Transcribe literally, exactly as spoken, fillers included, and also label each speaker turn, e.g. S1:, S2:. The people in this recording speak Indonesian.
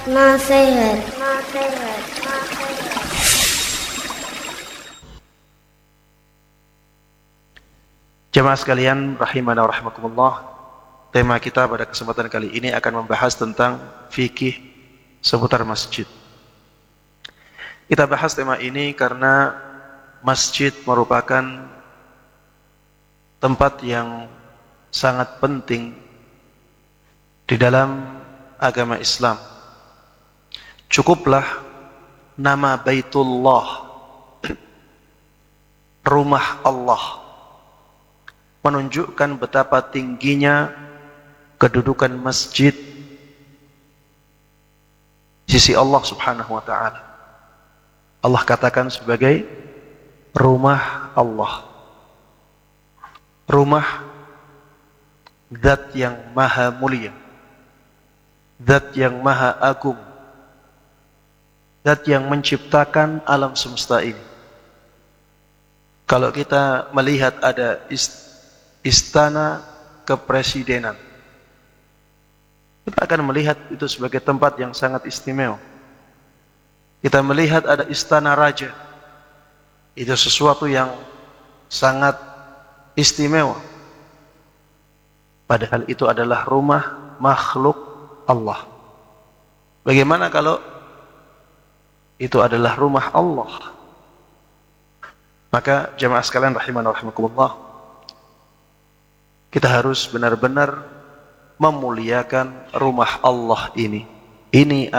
S1: Nasihat. Nasihat. Nasihat.
S2: Jemaah sekalian rahimana wa rahimakumullah, tema kita pada kesempatan kali ini akan membahas tentang fikih seputar masjid. Kita bahas tema ini karena masjid merupakan tempat yang sangat penting di dalam agama Islam. Cukuplah nama Baitullah, rumah Allah, menunjukkan betapa tingginya kedudukan masjid di sisi Allah Subhanahu wa taala. Allah katakan sebagai rumah Allah. Rumah zat yang maha mulia, zat yang maha agung, zat yang menciptakan alam semesta ini. Kalau kita melihat ada istana kepresidenan, kita akan melihat itu sebagai tempat yang sangat istimewa. Kita melihat ada istana raja, itu sesuatu yang sangat istimewa. Padahal itu adalah rumah makhluk Allah. Bagaimana kalau itu adalah rumah Allah? Maka jemaah sekalian rahimana wa rahimakumullah, kita harus benar-benar memuliakan rumah Allah ini. Ini